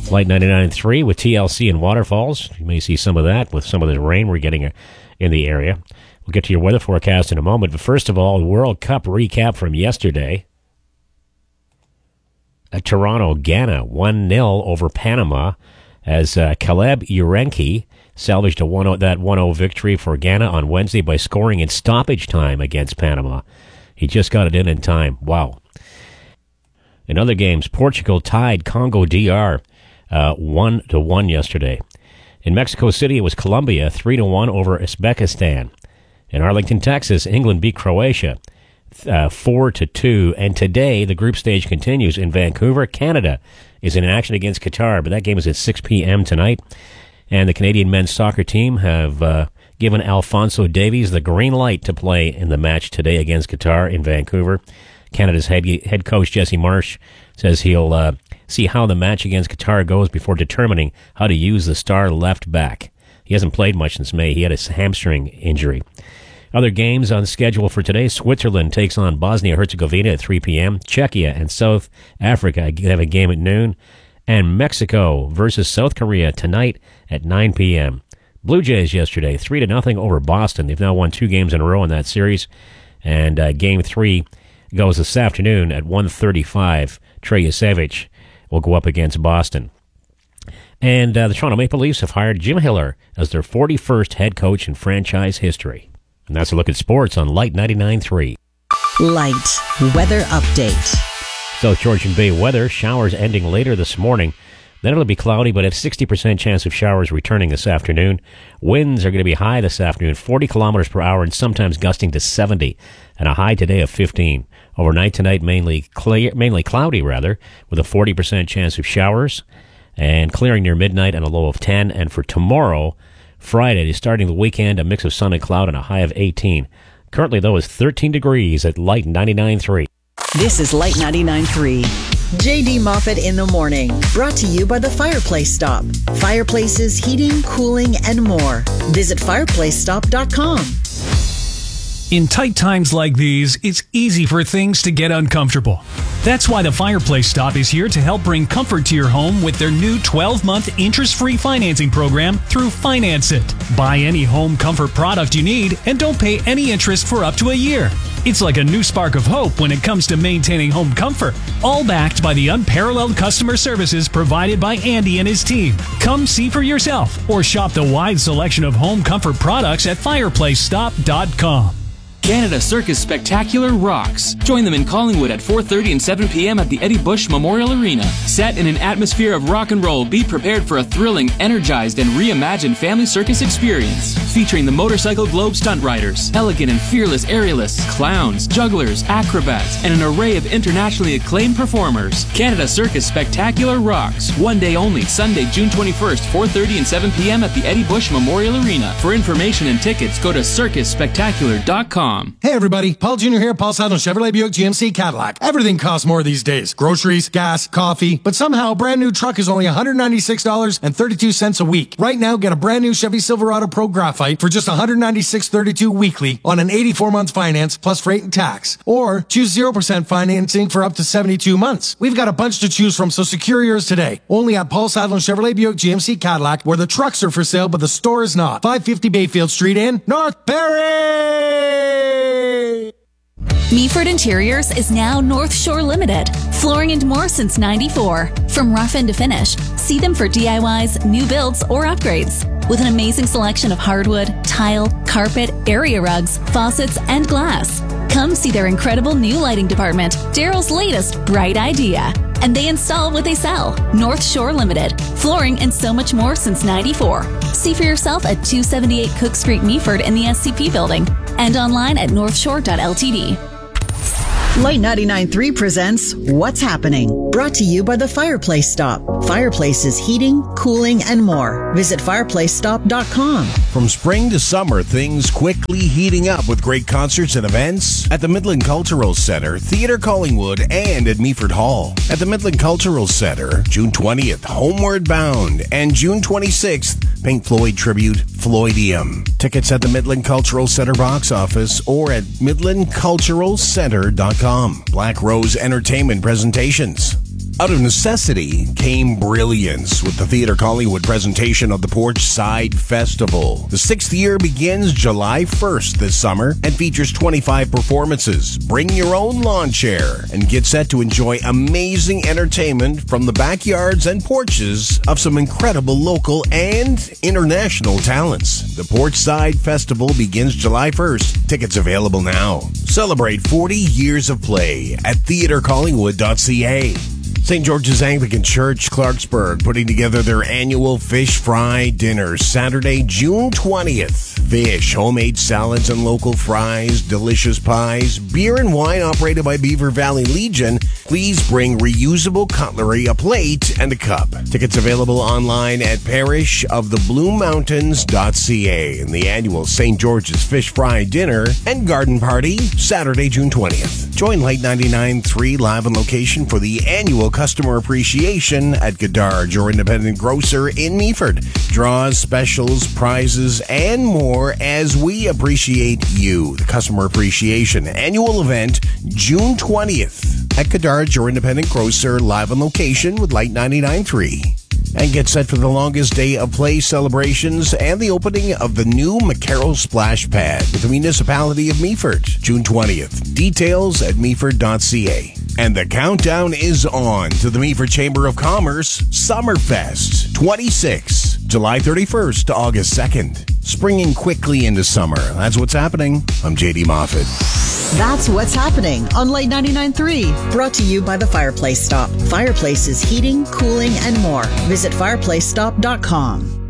Light 99.3 with TLC and waterfalls. You may see some of that with some of the rain we're getting in the area. We'll get to your weather forecast in a moment. But first of all, the World Cup recap from yesterday. At Toronto, Ghana 1-0 over Panama as Caleb Urenki salvaged that 1-0 victory for Ghana on Wednesday by scoring in stoppage time against Panama. He just got it in time. Wow. In other games, Portugal tied Congo DR 1-1 yesterday. In Mexico City, it was Colombia 3-1 over Uzbekistan. In Arlington, Texas, England beat Croatia 4-2. And today, the group stage continues in Vancouver. Canada is in action against Qatar, but that game is at 6 p.m. tonight. And the Canadian men's soccer team have given Alphonso Davies the green light to play in the match today against Qatar in Vancouver. Canada's head coach, Jesse Marsh, says he'll see how the match against Qatar goes before determining how to use the star left back. He hasn't played much since May. He had a hamstring injury. Other games on schedule for today: Switzerland takes on Bosnia-Herzegovina at 3 p.m. Czechia and South Africa have a game at noon. And Mexico versus South Korea tonight at 9 p.m. Blue Jays yesterday, 3-0 over Boston. They've now won 2 games in a row in that series. And Game 3 goes this afternoon at 1:35. Trey Yasevich will go up against Boston. And the Toronto Maple Leafs have hired Jim Hiller as their 41st head coach in franchise history. And that's a look at sports on Light 99.3. Light weather update. South Georgian Bay weather, showers ending later this morning. Then it'll be cloudy, but a 60% chance of showers returning this afternoon. Winds are going to be high this afternoon, 40 kilometers per hour, and sometimes gusting to 70, and a high today of 15. Overnight tonight, mainly cloudy, with a 40% chance of showers, and clearing near midnight and a low of 10. And for tomorrow, Friday, starting the weekend, a mix of sun and cloud and a high of 18. Currently, though, is 13 degrees at Light 99.3. This is Light 99.3. JD Moffat in the morning. Brought to you by the Fireplace Stop. Fireplaces, heating, cooling, and more. Visit fireplacestop.com. In tight times like these, it's easy for things to get uncomfortable. That's why the Fireplace Stop is here to help bring comfort to your home with their new 12-month interest-free financing program through Finance It. Buy any home comfort product you need and don't pay any interest for up to a year. It's like a new spark of hope when it comes to maintaining home comfort, all backed by the unparalleled customer services provided by Andy and his team. Come see for yourself or shop the wide selection of home comfort products at fireplacestop.com. Canada Circus Spectacular rocks. Join them in Collingwood at 4:30 and 7 p.m. at the Eddie Bush Memorial Arena. Set in an atmosphere of rock and roll, be prepared for a thrilling, energized, and reimagined family circus experience. Featuring the Motorcycle Globe stunt riders, elegant and fearless aerialists, clowns, jugglers, acrobats, and an array of internationally acclaimed performers. Canada Circus Spectacular rocks. One day only, Sunday, June 21st, 4:30 and 7 p.m. at the Eddie Bush Memorial Arena. For information and tickets, go to circusspectacular.com. Hey everybody, Paul Jr. here, Paul Sadler, Chevrolet Buick GMC Cadillac. Everything costs more these days. Groceries, gas, coffee. But somehow a brand new truck is only $196.32 a week. Right now, get a brand new Chevy Silverado Pro Graphite for just $196.32 weekly on an 84-month finance plus freight and tax. Or choose 0% financing for up to 72 months. We've got a bunch to choose from, so secure yours today. Only at Paul Sadler, Chevrolet Buick GMC Cadillac, where the trucks are for sale, but the store is not. 550 Bayfield Street in North Barrie! Meaford Interiors is now North Shore Limited. Flooring and more since '94. From rough end to finish, see them for DIYs, new builds, or upgrades. With an amazing selection of hardwood, tile, carpet, area rugs, faucets, and glass. Come see their incredible new lighting department, Daryl's latest bright idea. And they install what they sell. North Shore Limited. Flooring and so much more since '94. See for yourself at 278 Cook Street, Meaford in the SCP building. And online at northshore.ltd. Light 99.3 presents What's Happening. Brought to you by the Fireplace Stop. Fireplaces, heating, cooling, and more. Visit fireplacestop.com. From spring to summer, things quickly heating up with great concerts and events at the Midland Cultural Center, Theatre Collingwood, and at Meaford Hall. At the Midland Cultural Center, June 20th, Homeward Bound, and June 26th, Pink Floyd tribute, Floydium. Tickets at the Midland Cultural Center box office or at midlandculturalcenter.com. Black Rose Entertainment Presentations. Out of necessity came brilliance with the Theatre Collingwood presentation of the Porchside Festival. The 6th year begins July 1st this summer and features 25 performances. Bring your own lawn chair and get set to enjoy amazing entertainment from the backyards and porches of some incredible local and international talents. The Porchside Festival begins July 1st. Tickets available now. Celebrate 40 years of play at theatrecollingwood.ca. St. George's Anglican Church, Clarksburg, putting together their annual Fish Fry Dinner, Saturday, June 20th. Fish, homemade salads and local fries, delicious pies, beer and wine operated by Beaver Valley Legion. Please bring reusable cutlery, a plate, and a cup. Tickets available online at parishofthebluemountains.ca. And the annual St. George's Fish Fry Dinner and Garden Party, Saturday, June 20th. Join Light 99.3 live on location for the annual Customer Appreciation at Goddard, your independent grocer in Meaford. Draws, specials, prizes, and more as we appreciate you. The Customer Appreciation Annual Event, June 20th at Goddard, your independent grocer, live on location with Light 99.3. And get set for the longest day of play celebrations and the opening of the new McCarroll Splash Pad with the Municipality of Meaford, June 20th. Details at meaford.ca. And the countdown is on to the Meaford Chamber of Commerce Summerfest 26, July 31st to August 2nd. Springing quickly into summer. That's what's happening. I'm JD Moffat. That's what's happening on Light 99.3. Brought to you by the Fireplace Stop. Fireplaces, heating, cooling, and more. Visit fireplacestop.com.